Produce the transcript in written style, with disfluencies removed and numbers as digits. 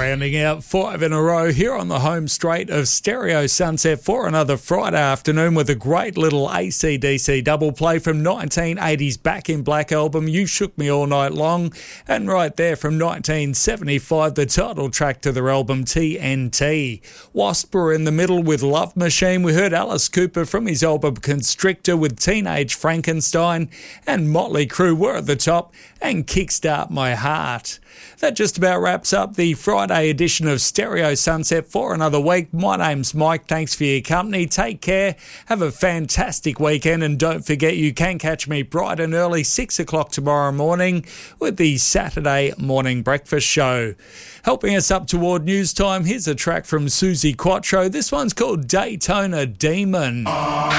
Rounding out 5 in a row here on the home straight of Stereo Sunset for another Friday afternoon with a great little AC/DC double play from 1980's Back in Black album, You Shook Me All Night Long, and right there from 1975, the title track to their album TNT. Wasp were in the middle with Love Machine. We heard Alice Cooper from his album Constrictor with Teenage Frankenstein, and Motley Crue were at the top and Kickstart My Heart. That just about wraps up the Friday edition of Stereo Sunset for another week. My name's Mike. Thanks for your company. Take care. Have a fantastic weekend. And don't forget, you can catch me bright and early, 6 o'clock tomorrow morning with the Saturday Morning Breakfast Show. Helping us up toward news time, here's a track from Susie Quattro. This one's called Daytona Demon.